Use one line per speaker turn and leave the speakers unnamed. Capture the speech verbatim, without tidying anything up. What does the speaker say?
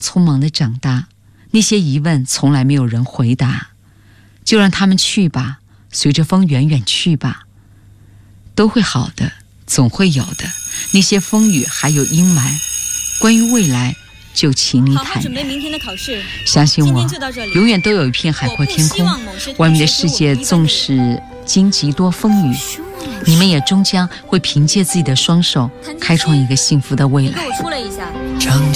匆忙地长大，那些疑问从来没有人回答，就让他们去吧，随着风远远去吧，都会好的，总会有的。那些风雨还有阴霾，关于未来就请你坦然。
好好准备明天的考试，
相信我，
今天就到这里，
永远都有一片海阔天空。外面的世界纵使荆棘多风雨，你们也终将会凭借自己的双手开创一个幸福的未来。
给我出来一下。